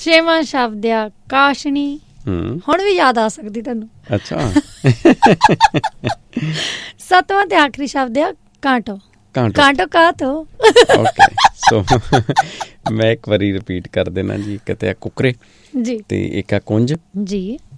ਛੇਵਾਂ ਸ਼ਬਦ ਆ ਕਾਸ਼ਣੀ। ਹੁਣ ਵੀ ਯਾਦ ਆ ਸਕਦੀ ਤੁਹਾਨੂੰ। ਅੱਛਾ। ਸੱਤਵਾਂ ਤੇ ਆਖਰੀ ਸ਼ਬਦ ਆ ਕਾਂਟੋ। ਕਾਂਟੋ ਕਾਟੋ। ਓਕੇ, ਸੋ ਮੈਂ ਇੱਕ ਵਾਰੀ ਰਿਪੀਟ ਕਰ ਦੇਣਾ ਜੀ। ਇੱਕ ਤੇ ਆ ਕੁੱਕਰੇ ਜੀ, ਤੇ ਇੱਕ ਆ ਕੁੰਜ ਜੀ,